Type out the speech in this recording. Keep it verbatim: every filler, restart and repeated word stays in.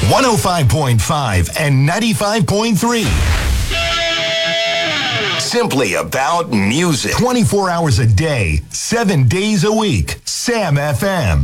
one oh five point five and ninety-five point three. Simply about music. twenty-four hours a day, seven days a week. Sam F M.